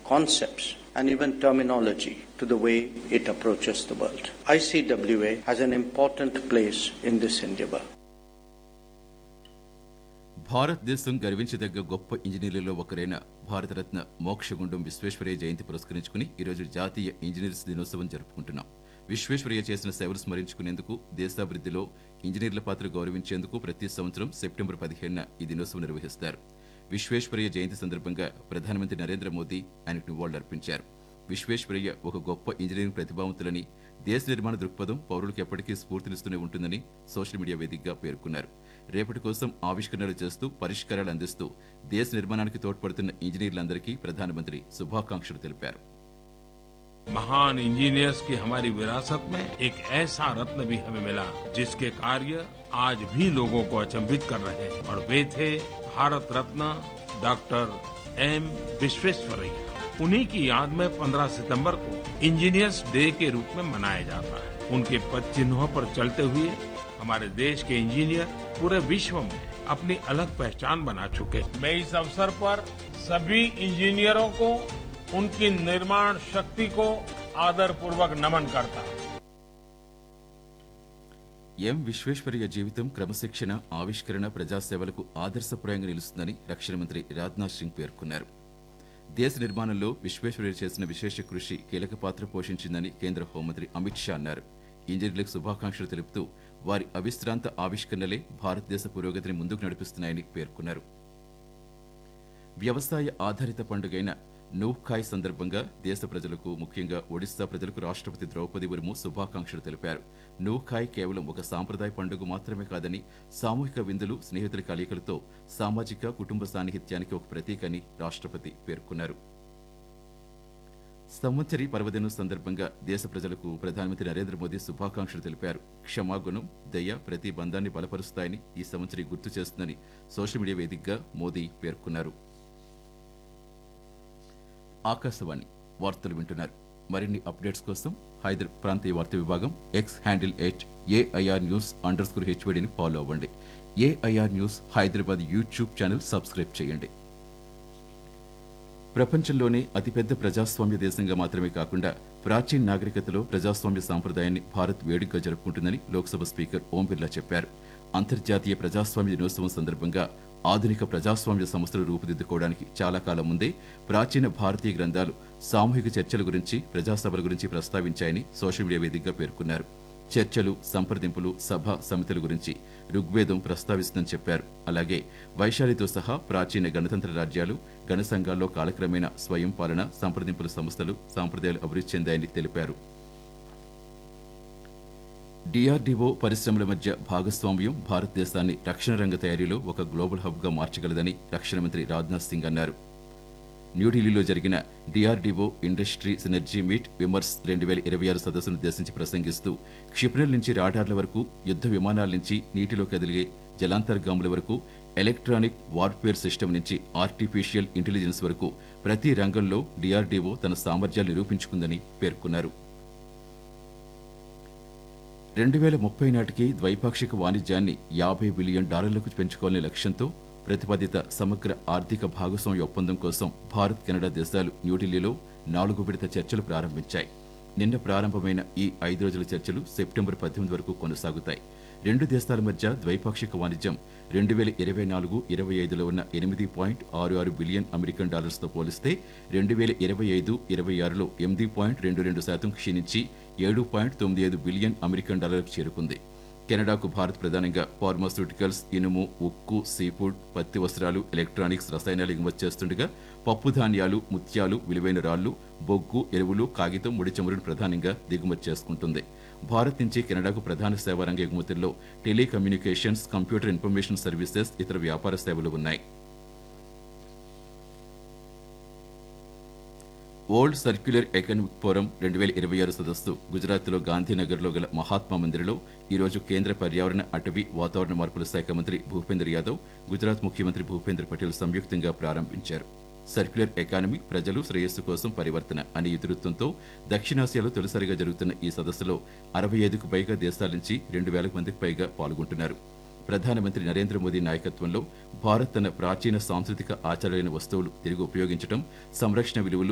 concepts, and even terminology to the way it approaches the world. ICWA has an important place in this endeavor. భారతదేశం గర్వించదగ్గ గొప్ప ఇంజనీర్లలో ఒకరైన భారతరత్న మోక్షగుండం విశ్వేశ్వరయ్య జయంతి పురస్కరించుకుని ఈరోజు జాతీయ ఇంజనీర్స్ దినోత్సవం జరుపుకుంటున్నాం. విశ్వేశ్వరయ్య చేసిన సేవలు స్మరించుకునేందుకు, దేశాభివృద్ధిలో ఇంజనీర్ల పాత్ర గౌరవించేందుకు ప్రతి సంవత్సరం సెప్టెంబర్ 15న ఈ దినోత్సవం నిర్వహిస్తారు. విశ్వేశ్వరయ్య జయంతి సందర్భంగా ప్రధానమంత్రి నరేంద్ర మోదీ ఆయనకు నివాళులర్పించారు. విశ్వేశ్వరయ్య ఒక గొప్ప ఇంజనీరింగ్ ప్రతిభావంతులని, దేశ నిర్మాణ దృక్పథం పౌరులకు ఎప్పటికీ స్ఫూర్తినిస్తూనే ఉంటుందని సోషల్ మీడియా వేదికగా పేర్కొన్నారు. రేపటి కోసం ఆవిష్కరణలు చేస్తూ పరిష్కారాలు అందిస్తూ దేశ నిర్మాణానికి తోడ్పడుతున్న ఇంజనీర్లందరికీ ప్రధానమంత్రి శుభాకాంక్షలు తెలిపారు. महान इंजीनियर्स की हमारी विरासत में एक ऐसा रत्न भी हमें मिला जिसके कार्य आज भी लोगों को अचंभित कर रहे हैं, और वे थे भारत रत्न डॉक्टर एम विश्वेश्वरैया। उन्हीं की याद में 15 सितंबर को इंजीनियर्स डे के रूप में मनाया जाता है। उनके पद चिन्हों पर चलते हुए हमारे देश के इंजीनियर पूरे विश्व में अपनी अलग पहचान बना चुके हैं। मैं इस अवसर पर सभी इंजीनियरों को उनकी निर्माण शक्ति को आदरपूर्वक नमन करता हूं. ఎం విశ్వేశ్వరయ్య జీవితం క్రమశిక్షణ, ఆవిష్కరణ, ప్రజాసేవలకు ఆదర్శప్రాయంగా నిలుస్తుందని రక్షణ మంత్రి రాజ్నాథ్ సింగ్ పేర్కొన్నారు. దేశ నిర్మాణంలో విశ్వేశ్వరయ్య చేసిన విశేష కృషి కీలక పాత్ర పోషించిందని కేంద్ర హోంమంత్రి అమిత్ షా అన్నారు. ఇంజనీర్లకు శుభాకాంక్షలు తెలుపుతూ వారి అవిశ్రాంత ఆవిష్కరణలే భారతదేశ పురోగతిని ముందుకు నడిపిస్తున్నాయని పేర్కొన్నారు. వ్యవసాయ ఆధారిత పండుగైన నూఖాయ్ సందర్భంగా దేశ ప్రజలకు, ముఖ్యంగా ఒడిశా ప్రజలకు రాష్ట్రపతి ద్రౌపది ముర్ము శుభాకాంక్షలు తెలిపారు. నూఖాయ్ కేవలం ఒక సాంప్రదాయ పండుగ మాత్రమే కాదని, సామూహిక విందులు, స్నేహితుల కలయికలతో సామాజిక, కుటుంబ సాన్నిహిత్యానికి ఒక ప్రతీక అని రాష్ట్రపతి పేర్కొన్నారు. సంవత్సరి పర్వదినం సందర్భంగా దేశ ప్రజలకు ప్రధానమంత్రి నరేంద్ర మోదీ శుభాకాంక్షలు తెలిపారు. క్షమాగుణం, దయ ప్రతి బంధాన్ని బలపరుస్తాయని ఈ సంవత్సరి గుర్తు చేస్తుందని సోషల్ మీడియా వేదికగా మోదీ పేర్కొన్నారు. ఆకాశవాణి వార్తలు వింటున్నారు. మరిన్ని అప్డేట్స్ కోసం హైదరాబాద్ ప్రాంతీయ వార్తా విభాగం ఎక్స్ హ్యాండిల్ @AIR_News_HVDని ఫాలో అవ్వండి. AIR news Hyderabad YouTube channel subscribe చేయండి. ప్రపంచంలోనే అతిపెద్ద ప్రజాస్వామ్య దేశంగా మాత్రమే కాకుండా ప్రాచీన నాగరికతలో ప్రజాస్వామ్య సాంప్రదాయాన్ని భారత్ వేడుకగా జరుపుకుంటుందని లోక్సభ స్పీకర్ ఓం బిర్లా చెప్పారు. అంతర్జాతీయ ప్రజాస్వామ్య దినోత్సవం సందర్భంగా ఆధునిక ప్రజాస్వామ్య సంస్థలు రూపుదిద్దుకోవడానికి చాలా కాలం ముందే ప్రాచీన భారతీయ గ్రంథాలు సామూహిక చర్చల గురించి, ప్రజాసభల గురించి ప్రస్తావించాయని సోషల్ మీడియా వేదికగా పేర్కొన్నారు. చర్చలు, సంప్రదింపులు, సభ సమితుల గురించి ఋగ్వేదం ప్రస్తావిస్తుందని చెప్పారు. అలాగే వైశాలితో సహా ప్రాచీన గణతంత్ర రాజ్యాలు, గణ సంఘాల్లో కాలక్రమేణా స్వయం పాలన, సంప్రదింపుల సంస్థలు, సాంప్రదాయాలు అభివృద్ధి చెందాయని తెలిపారు. DRDO పరిశ్రమల మధ్య భాగస్వామ్యం భారతదేశాన్ని రక్షణ రంగ తయారీలో ఒక గ్లోబల్ హబ్గా మార్చగలదని రక్షణ మంత్రి రాజ్నాథ్ సింగ్ అన్నారు. న్యూఢిల్లీలో జరిగిన DRDO industry synergy meet Vimarsh 2026 సదస్సును ఉద్దేశించి ప్రసంగిస్తూ క్షిపణుల నుంచి రాడార్ల వరకు, యుద్ధ విమానాల నుంచి నీటిలో కదిలే జలాంతర్గాముల వరకు, ఎలక్ట్రానిక్ వార్ఫేర్ సిస్టమ్ నుంచి ఆర్టిఫిషియల్ ఇంటెలిజెన్స్ వరకు ప్రతి రంగంలో DRDO తన సామర్థ్యాలు నిరూపించుకుందని పేర్కొన్నారు. 2030 నాటికి ద్వైపాక్షిక వాణిజ్యాన్ని $50 బిలియన్ పెంచుకోవాలనే లక్ష్యంతో ప్రతిపాదిత సమగ్ర ఆర్థిక భాగస్వామ్య ఒప్పందం కోసం భారత్, కెనడా దేశాలు న్యూఢిల్లీలో 4 విడత చర్చలు ప్రారంభించాయి. నిన్న ప్రారంభమైన ఈ 5 రోజుల చర్చలు సెప్టెంబర్ 18 వరకు కొనసాగుతాయి. రెండు దేశాల మధ్య ద్వైపాక్షిక వాణిజ్యం 2024-25లో ఉన్న $8.66 బిలియన్ తో పోలిస్తే 2025-26లో 8.22% క్షీణించి $7.95 బిలియన్ చేరుకుంది. కెనడాకు భారత్ ప్రధానంగా ఫార్మాస్యూటికల్స్, ఇనుము, ఉక్కు, సీఫుడ్, పత్తి వస్త్రాలు, ఎలక్ట్రానిక్స్, రసాయనాలు ఎగుమతి చేస్తుండగా పప్పు ధాన్యాలు, ముత్యాలు, విలువైన రాళ్లు, బొగ్గు, ఎరువులు, కాగితం, ముడి చమురును ప్రధానంగా దిగుమతి చేసుకుంటుంది. భారత్ నుంచి కెనడాకు ప్రధాన సేవారంగ ఎగుమతుల్లో టెలికమ్యూనికేషన్స్, కంప్యూటర్ ఇన్ఫర్మేషన్ సర్వీసెస్, ఇతర వ్యాపార సేవలు ఉన్నాయి. వరల్డ్ సర్క్యులర్ ఎకనామిక్ ఫోరం 2026 సదస్సు గుజరాత్లో గాంధీనగర్లో గల మహాత్మా మందిర్లో ఈరోజు కేంద్ర పర్యావరణ, అటవీ, వాతావరణ మార్పుల శాఖ మంత్రి భూపేంద్ర యాదవ్, గుజరాత్ ముఖ్యమంత్రి భూపేంద్ర పటేల్ సంయుక్తంగా ప్రారంభించారు. సర్క్యులర్ ఎకానమీ, ప్రజలు శ్రేయస్సు కోసం పరివర్తన అనే ఇతివృత్తంతో దక్షిణాసియాలో తొలిసారిగా జరుగుతున్న ఈ సదస్సులో 65కు పైగా దేశాల నుంచి 2,000 మందికి పైగా పాల్గొంటున్నారు. ప్రధానమంత్రి నరేంద్ర మోదీ నాయకత్వంలో భారత్ తన ప్రాచీన సాంస్కృతిక ఆచారాలైన వస్తువులు తిరిగి ఉపయోగించడం, సంరక్షణ విలువలు,